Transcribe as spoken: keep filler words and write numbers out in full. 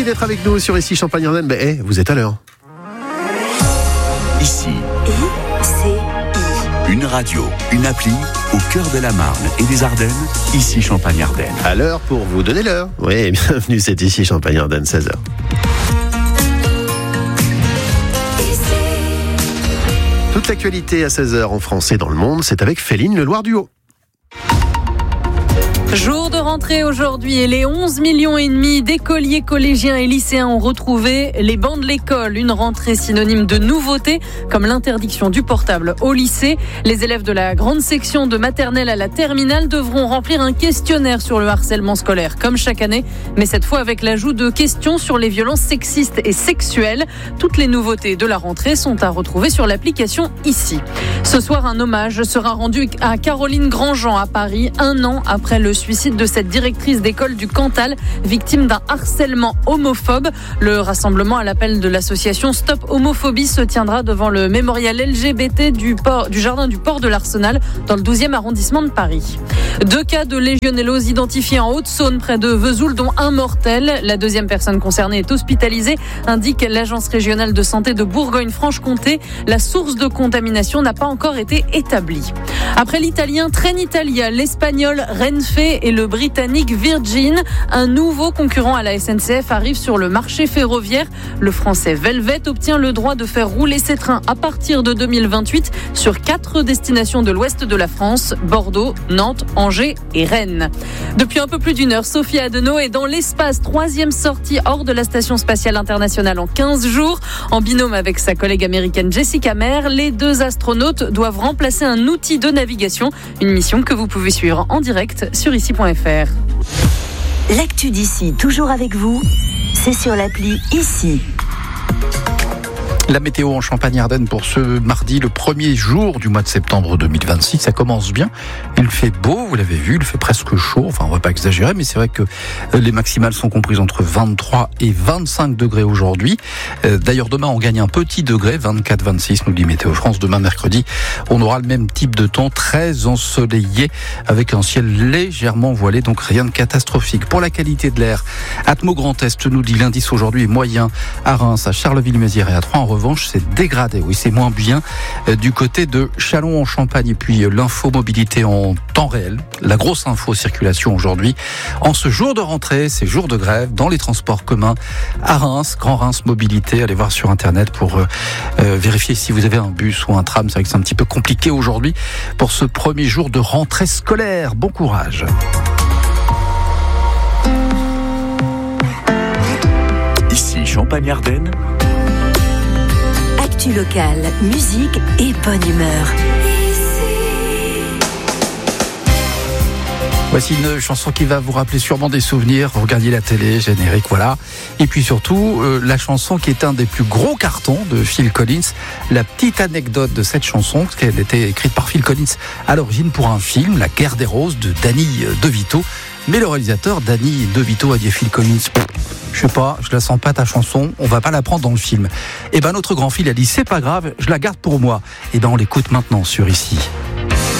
Merci d'être avec nous sur Ici Champagne-Ardenne. Ben, hey, vous êtes à l'heure. Ici. I C I. Une radio, une appli au cœur de la Marne et des Ardennes. Ici Champagne-Ardenne. À l'heure pour vous donner l'heure. Oui, bienvenue, c'est Ici Champagne-Ardenne, seize heures. Toute l'actualité à seize heures en France et dans le monde, c'est avec Féline Le Loir-du-Haut. Jour de rentrée aujourd'hui et les onze millions et demi d'écoliers, collégiens et lycéens ont retrouvé les bancs de l'école. Une rentrée synonyme de nouveautés comme l'interdiction du portable au lycée. Les élèves de la grande section de maternelle à la terminale devront remplir un questionnaire sur le harcèlement scolaire comme chaque année, mais cette fois avec l'ajout de questions sur les violences sexistes et sexuelles. Toutes les nouveautés de la rentrée sont à retrouver sur l'application Ici. Ce soir, un hommage sera rendu à Caroline Grandjean à Paris, un an après le suicide de cette directrice d'école du Cantal, victime d'un harcèlement homophobe. Le rassemblement à l'appel de l'association Stop Homophobie se tiendra devant le mémorial L G B T du, port, du jardin du port de l'Arsenal dans le douzième arrondissement de Paris. Deux cas de légionellose identifiés en Haute-Saône près de Vesoul, dont un mortel. La deuxième personne concernée est hospitalisée, indique l'agence régionale de santé de Bourgogne-Franche-Comté. La source de contamination n'a pas encore été établie. Après l'italien Trenitalia, l'espagnol Renfe et le britannique Virgin, un nouveau concurrent à la S N C F arrive sur le marché ferroviaire. Le français Velvet obtient le droit de faire rouler ses trains à partir de deux mille vingt-huit sur quatre destinations de l'ouest de la France, Bordeaux, Nantes, Angers et Rennes. Depuis un peu plus d'une heure, Sophie Adenau est dans l'espace, troisième sortie hors de la station spatiale internationale en quinze jours. En binôme avec sa collègue américaine Jessica Meir, les deux astronautes doivent remplacer un outil de navigation, une mission que vous pouvez suivre en direct sur ici point f r. L'actu d'ici, toujours avec vous, c'est sur l'appli Ici. La météo en Champagne-Ardenne pour ce mardi, le premier jour du mois de septembre deux mille vingt-six. Ça commence bien. Il fait beau, vous l'avez vu, il fait presque chaud. Enfin, on va pas exagérer, mais c'est vrai que les maximales sont comprises entre vingt-trois et vingt-cinq degrés aujourd'hui. D'ailleurs, demain, on gagne un petit degré, vingt-quatre vingt-six, nous dit Météo France. Demain, mercredi, on aura le même type de temps, très ensoleillé, avec un ciel légèrement voilé, donc rien de catastrophique. Pour la qualité de l'air, Atmo Grand Est nous dit l'indice aujourd'hui est moyen à Reims, à Charleville-Mézières et à Troyes. En revanche, c'est dégradé, oui, c'est moins bien euh, du côté de Châlons-en-Champagne. Et puis euh, l'info mobilité en temps réel, la grosse info circulation aujourd'hui. En ce jour de rentrée, c'est jour de grève dans les transports communs à Reims, Grand Reims Mobilité. Allez voir sur Internet pour euh, euh, vérifier si vous avez un bus ou un tram. C'est vrai que c'est un petit peu compliqué aujourd'hui pour ce premier jour de rentrée scolaire. Bon courage. Ici Champagne-Ardenne. Actu locale, musique et bonne humeur. Voici une chanson qui va vous rappeler sûrement des souvenirs. Vous regardiez la télé, générique, voilà. Et puis surtout, euh, la chanson qui est un des plus gros cartons de Phil Collins. La petite anecdote de cette chanson, parce qu'elle était écrite par Phil Collins à l'origine pour un film, La Guerre des Roses, de Danny DeVito. Mais le réalisateur, Danny DeVito, a dit à Phil Collins, je sais pas, je la sens pas ta chanson, on va pas la prendre dans le film. Et ben notre grand Phil a dit, c'est pas grave, je la garde pour moi. Et ben on l'écoute maintenant sur Ici.